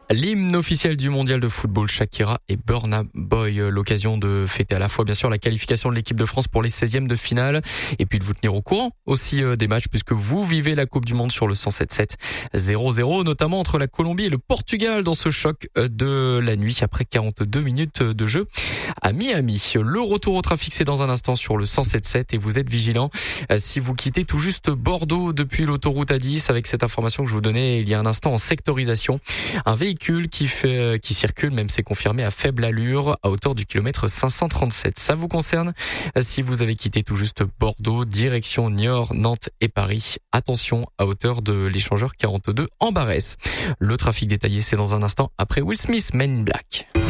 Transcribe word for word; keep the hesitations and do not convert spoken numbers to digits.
L'hymne officiel du mondial de football, Shakira et Burna Boy. L'occasion de fêter à la fois bien sûr la qualification de l'équipe de France pour les seizièmes de finale et puis de vous tenir au courant aussi des matchs puisque vous vivez la Coupe du Monde sur le cent sept sept. zéro zéro notamment entre la Colombie et le Portugal dans ce choc de la nuit après quarante-deux minutes de jeu à Miami. Le retour au trafic c'est dans un instant sur le cent sept sept et vous êtes vigilants si vous quittez tout juste Bordeaux depuis l'autoroute A dix avec cette information que je vous donnais il y a un instant en sectorisation. Un véhicule qui fait, qui circule, même c'est confirmé, à faible allure, à hauteur du kilomètre cinq cent trente-sept. Ça vous concerne si vous avez quitté tout juste Bordeaux, direction Niort, Nantes et Paris. Attention à hauteur de l'échangeur quarante-deux en Barès. Le trafic détaillé, c'est dans un instant après Will Smith, Men in Black.